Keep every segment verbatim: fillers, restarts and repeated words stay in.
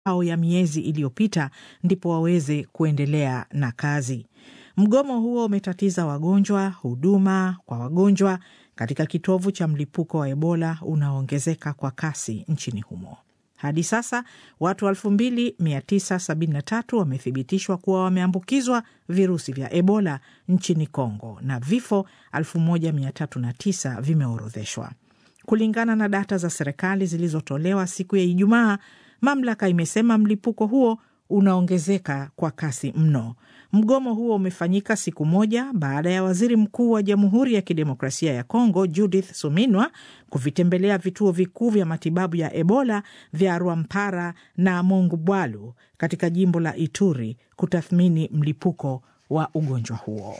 au ya miezi iliyopita ndipo waweze kuendelea na kazi. Mgomo huo umetatiza wagonjwa, huduma kwa wagonjwa katika kitovu cha mlipuko wa Ebola unaoongezeka kwa kasi nchini humo. Hadi sasa watu elfu mbili mia tisa sabini na tatu wamethibitishwa kuwa wameambukizwa virusi vya Ebola nchini Kongo na vifo elfu moja mia tatu na tisa vimeorodheshwa. Kulingana na data za serikali zilizotolewa siku ya Ijumaa, mamlaka imesema mlipuko huo unaongezeka kwa kasi mno. Mgomo huo umefanyika siku moja baada ya waziri mkuu wa Jamhuri ya Kidemokrasia ya Kongo Judith Suminwa kuvitembelea vituo vikuu vya matibabu ya Ebola vya Rwampara na Mongubwalu katika jimbo la Ituri kutathmini mlipuko wa ugonjwa huo.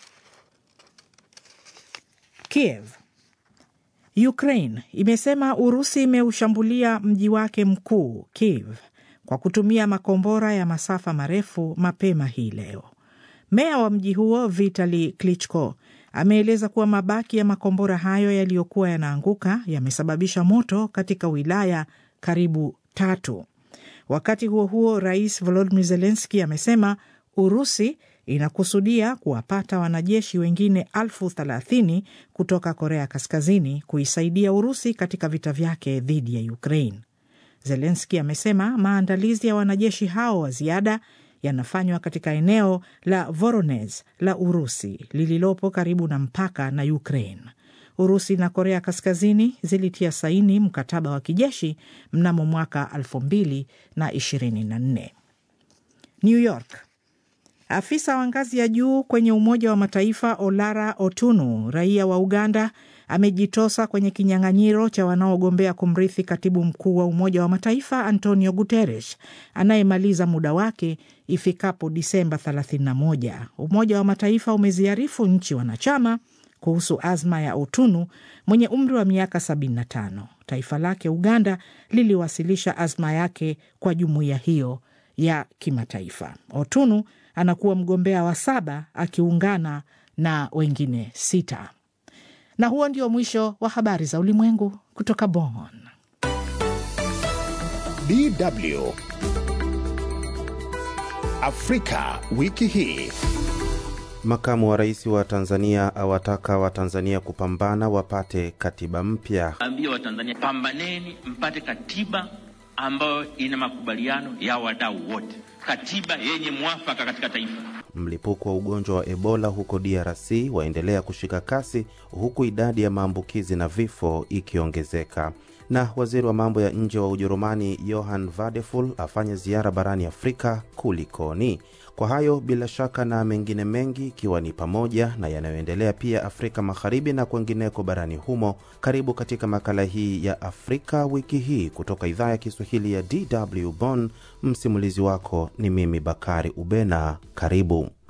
Kiev. Ukraine imesema Urusi imeushambulia mji wake mkuu Kiev kwa kutumia makombora ya masafa marefu mapema hii leo. Meya wa mji huo Vitali Klitschko ameeleza kuwa mabaki ya makombora hayo yaliyokuwa yanaanguka yamesababisha moto katika wilaya karibu tatu. Wakati huo huo, Rais Volodymyr Zelensky amesema Urusi inakusudia kuwapata wanajeshi wengine elfu thelathini kutoka Korea Kaskazini kuisaidia Urusi katika vita vyake dhidi ya Ukraine. Zelensky amesema maandalizi ya wanajeshi hao wa ziada yanafanywa katika eneo la Voronezh la Urusi lililopo karibu na mpaka na Ukraine. Urusi na Korea Kaskazini zilitia saini mkataba wa kijeshi mnamo mwaka elfu mbili na ishirini na nne. New York. Afisa wa ngazi ya juu kwenye Umoja wa Mataifa Olara Otunu, raia wa Uganda, amejitosa kwenye kinyang'anyiro cha wanaogombea kumrithi katibu mkuu wa Umoja wa Mataifa Antonio Guterres anayemaliza muda wake ifikapo Disemba thelathini na moja. Umoja wa Mataifa umeziarifu nchi wanachama kuhusu azma ya Otunu mwenye umri wa miaka sabini na tano. Taifa lake Uganda liliwasilisha azma yake kwa jumuiya hiyo ya kimataifa. Otunu anakuwa mgombea wa saba akiungana na wengine sita. Na huo ndio mwisho wa habari za ulimwengu kutoka Bonn. D W Afrika wiki hii. Makamu wa rais wa Tanzania awataka wa Tanzania kupambana wapate katiba mpya. Ambia wa Tanzania, pambaneni mpate katiba ambayo ina makubaliano ya wadau wote. Katiba yenye mwafaka katika taifa. Mlipuko wa ugonjwa wa Ebola huko D R C waendelea kushika kasi huku idadi ya maambukizi na vifo ikiongezeka. Na waziri wa mambo ya nje wa Ujerumani Johann Vadeful afanya ziara barani Afrika kulikoni. Kwa hayo bila shaka na mengine mengi ikiwa ni pamoja na yanayoendelea pia Afrika Magharibi na kwengineko barani humo, karibu katika makala hii ya Afrika wiki hii kutoka idhaa ya Kiswahili ya D W Bonn. Msimulizi wako ni mimi Bakari Ubena. Karibu.